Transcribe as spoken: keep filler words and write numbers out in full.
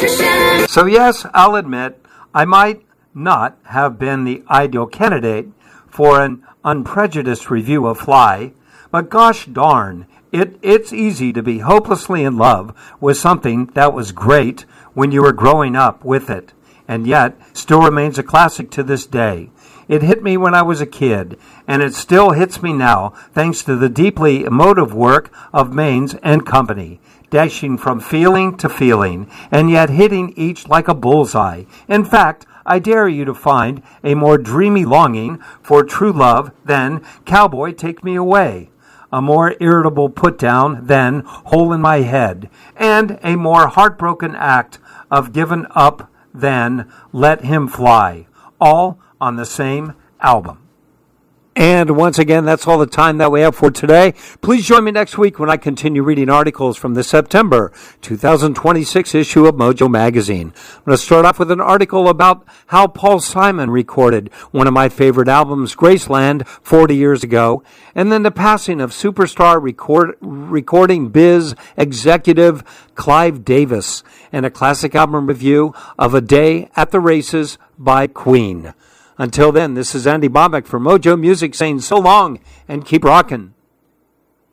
So yes, I'll admit, I might not have been the ideal candidate for an unprejudiced review of Fly, but gosh darn, it, it's easy to be hopelessly in love with something that was great when you were growing up with it, and yet still remains a classic to this day. It hit me when I was a kid, and it still hits me now thanks to the deeply emotive work of Maines and Company, dashing from feeling to feeling, and yet hitting each like a bullseye. In fact, I dare you to find a more dreamy longing for true love than Cowboy Take Me Away, a more irritable put-down than Hole in My Head, and a more heartbroken act of giving up than Let Him Fly, all on the same album. And once again, that's all the time that we have for today. Please join me next week when I continue reading articles from the September two thousand twenty-six issue of Mojo Magazine. I'm going to start off with an article about how Paul Simon recorded one of my favorite albums, Graceland, forty years ago, and then the passing of superstar record, recording biz executive Clive Davis, and a classic album review of A Day at the Races by Queen. Until then, this is Andy Bombeck for Mojo Music saying so long and keep rockin'.